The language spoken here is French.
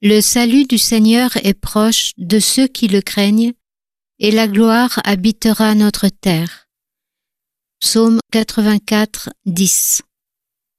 Le salut du Seigneur est proche de ceux qui le craignent, et la gloire habitera notre terre. Psaume 84, 10.